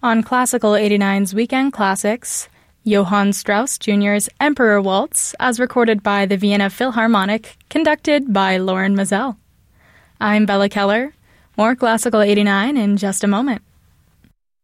On Classical 89's Weekend Classics, Johann Strauss Jr.'s Emperor Waltz, as recorded by the Vienna Philharmonic, conducted by Loren Mazel. I'm Bella Keller. More Classical 89 in just a moment.